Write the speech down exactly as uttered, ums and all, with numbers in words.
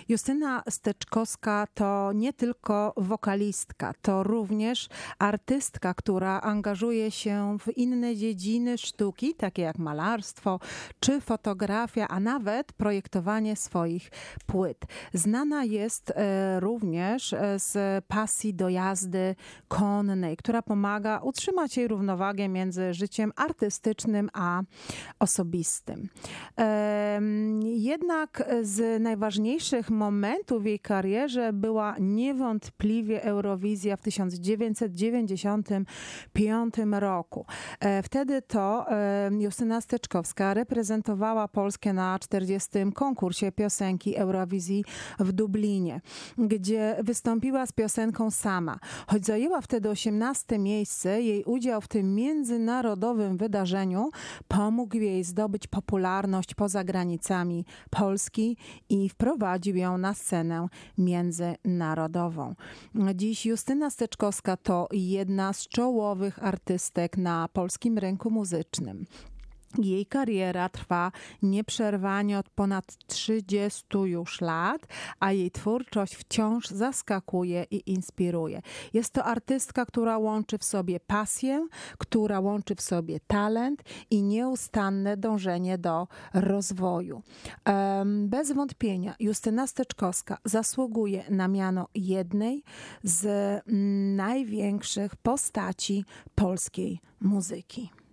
Justyna Steczkowska to nie tylko wokalistka, to również artystka, która angażuje się w inne dziedziny sztuki, takie jak malarstwo czy fotografia, a nawet projektowanie swoich płyt. Znana jest e, również e, z pasji do jazdy konnej, która pomaga utrzymać jej równowagę między życiem artystycznym a osobistym. E, jednak z najważniejszych momentów w jej karierze była niewątpliwie Eurowizja w tysiąc dziewięćset dziewięćdziesiątym piątym roku. Wtedy to Justyna Steczkowska reprezentowała Polskę na czterdziestym konkursie piosenki Eurowizji w Dublinie, gdzie wystąpiła z piosenką sama. Choć zajęła wtedy osiemnaste miejsce, jej udział w tym międzynarodowym wydarzeniu pomógł jej zdobyć popularność poza granicami Polski i wprowadził ją na scenę międzynarodową. Dziś Justyna Steczkowska to jedna z czołowych artystek na polskim rynku muzycznym. Jej kariera trwa nieprzerwanie od ponad trzydziestu już lat, a jej twórczość wciąż zaskakuje i inspiruje. Jest to artystka, która łączy w sobie pasję, która łączy w sobie talent i nieustanne dążenie do rozwoju. Bez wątpienia Justyna Steczkowska zasługuje na miano jednej z największych postaci polskiej muzyki.